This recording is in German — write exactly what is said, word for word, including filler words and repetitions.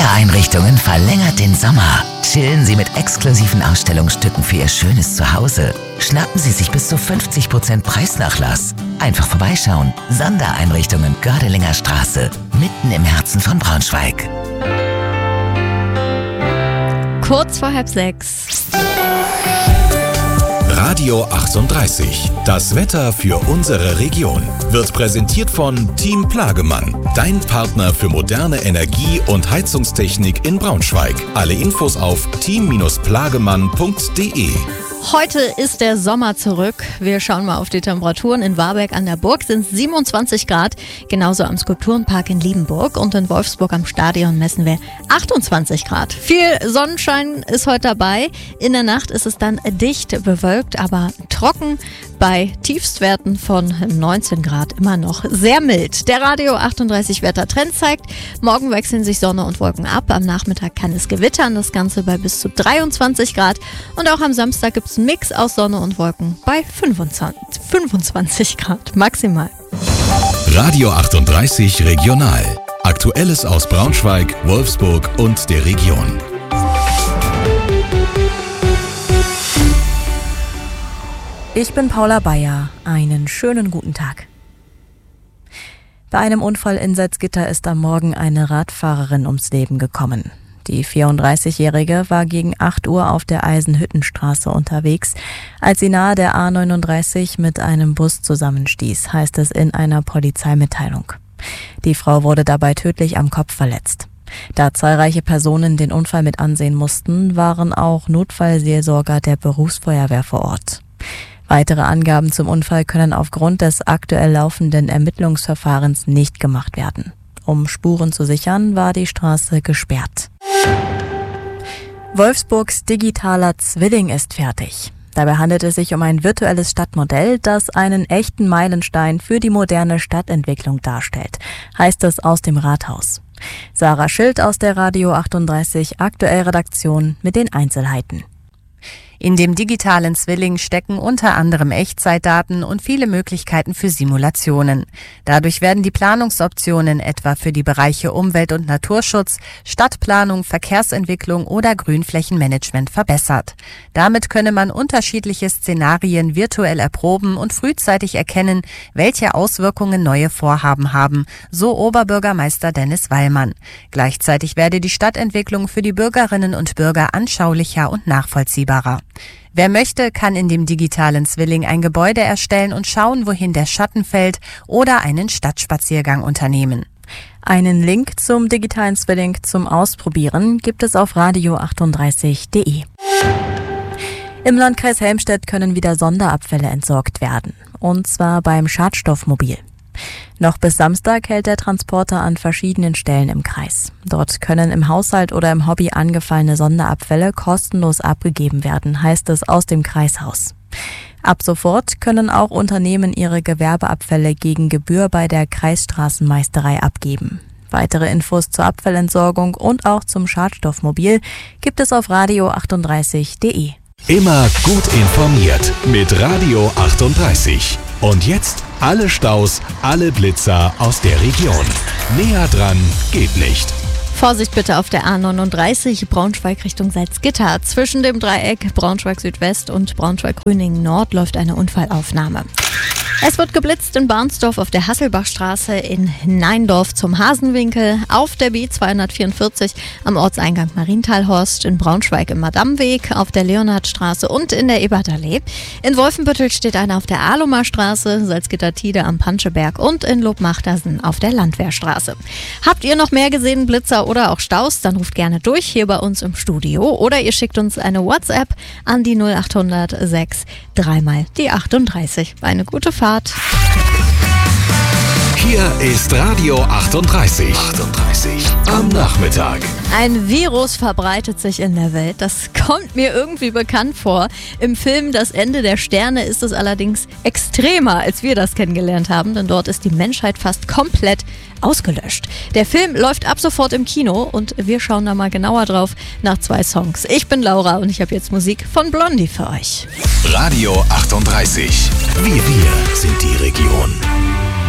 Sondereinrichtungen verlängert den Sommer. Chillen Sie mit exklusiven Ausstellungsstücken für Ihr schönes Zuhause. Schnappen Sie sich bis zu fünfzig Prozent Preisnachlass. Einfach vorbeischauen. Sondereinrichtungen Gördelinger Straße, mitten im Herzen von Braunschweig. Kurz vor halb sechs. Radio achtunddreißig. Das Wetter für unsere Region wird präsentiert von Team Plagemann, dein Partner für moderne Energie- und Heizungstechnik in Braunschweig. Alle Infos auf team plagemann punkt de. Heute ist der Sommer zurück. Wir schauen mal auf die Temperaturen. In Warberg an der Burg sind es siebenundzwanzig Grad, genauso am Skulpturenpark in Liebenburg, und in Wolfsburg am Stadion messen wir achtundzwanzig Grad. Viel Sonnenschein ist heute dabei. In der Nacht ist es dann dicht bewölkt, aber trocken bei Tiefstwerten von neunzehn Grad, immer noch sehr mild. Der Radio achtunddreißig Wettertrend zeigt, morgen wechseln sich Sonne und Wolken ab. Am Nachmittag kann es gewittern, das Ganze bei bis zu dreiundzwanzig Grad. Und auch am Samstag gibt es einen Mix aus Sonne und Wolken bei fünfundzwanzig Grad maximal. Radio achtunddreißig Regional. Aktuelles aus Braunschweig, Wolfsburg und der Region. Ich bin Paula Bayer. Einen schönen guten Tag. Bei einem Unfall in Salzgitter ist am Morgen eine Radfahrerin ums Leben gekommen. Die vierunddreißigjährige war gegen acht Uhr auf der Eisenhüttenstraße unterwegs, als sie nahe der A neununddreißig mit einem Bus zusammenstieß, heißt es in einer Polizeimitteilung. Die Frau wurde dabei tödlich am Kopf verletzt. Da zahlreiche Personen den Unfall mit ansehen mussten, waren auch Notfallseelsorger der Berufsfeuerwehr vor Ort. Weitere Angaben zum Unfall können aufgrund des aktuell laufenden Ermittlungsverfahrens nicht gemacht werden. Um Spuren zu sichern, war die Straße gesperrt. Wolfsburgs digitaler Zwilling ist fertig. Dabei handelt es sich um ein virtuelles Stadtmodell, das einen echten Meilenstein für die moderne Stadtentwicklung darstellt, heißt es aus dem Rathaus. Sarah Schild aus der Radio achtunddreißig Aktuell-Redaktion mit den Einzelheiten. In dem digitalen Zwilling stecken unter anderem Echtzeitdaten und viele Möglichkeiten für Simulationen. Dadurch werden die Planungsoptionen etwa für die Bereiche Umwelt- und Naturschutz, Stadtplanung, Verkehrsentwicklung oder Grünflächenmanagement verbessert. Damit könne man unterschiedliche Szenarien virtuell erproben und frühzeitig erkennen, welche Auswirkungen neue Vorhaben haben, so Oberbürgermeister Dennis Wallmann. Gleichzeitig werde die Stadtentwicklung für die Bürgerinnen und Bürger anschaulicher und nachvollziehbarer. Wer möchte, kann in dem digitalen Zwilling ein Gebäude erstellen und schauen, wohin der Schatten fällt, oder einen Stadtspaziergang unternehmen. Einen Link zum digitalen Zwilling zum Ausprobieren gibt es auf radio achtunddreißig punkt de. Im Landkreis Helmstedt können wieder Sonderabfälle entsorgt werden, und zwar beim Schadstoffmobil. Noch bis Samstag hält der Transporter an verschiedenen Stellen im Kreis. Dort können im Haushalt oder im Hobby angefallene Sonderabfälle kostenlos abgegeben werden, heißt es aus dem Kreishaus. Ab sofort können auch Unternehmen ihre Gewerbeabfälle gegen Gebühr bei der Kreisstraßenmeisterei abgeben. Weitere Infos zur Abfallentsorgung und auch zum Schadstoffmobil gibt es auf radio achtunddreißig punkt de. Immer gut informiert mit Radio achtunddreißig. Und jetzt alle Staus, alle Blitzer aus der Region. Näher dran geht nicht. Vorsicht bitte auf der A neununddreißig Braunschweig Richtung Salzgitter. Zwischen dem Dreieck Braunschweig Südwest und Braunschweig-Gröningen Nord läuft eine Unfallaufnahme. Es wird geblitzt in Barnsdorf auf der Hasselbachstraße, in Neindorf zum Hasenwinkel, auf der B zweihundertvierundvierzig am Ortseingang Marienthalhorst, in Braunschweig im Madamweg, auf der Leonhardstraße und in der Ebertallee. In Wolfenbüttel steht einer auf der Alomer Straße, Salzgitter-Tiede am Panscheberg und in Lobmachtersen auf der Landwehrstraße. Habt ihr noch mehr gesehen, Blitzer oder auch Staus, dann ruft gerne durch hier bei uns im Studio oder ihr schickt uns eine WhatsApp an die null achthundert sechs dreimal die achtunddreißig. Eine gute Fahrt. Hier ist Radio achtunddreißig. achtunddreißig am Nachmittag. Ein Virus verbreitet sich in der Welt. Das kommt mir irgendwie bekannt vor. Im Film Das Ende der Sterne ist es allerdings extremer, als wir das kennengelernt haben, denn dort ist die Menschheit fast komplett ausgelöscht. Der Film läuft ab sofort im Kino und wir schauen da mal genauer drauf nach zwei Songs. Ich bin Laura und ich habe jetzt Musik von Blondie für euch. Radio achtunddreißig. Wir, wir sind die Region.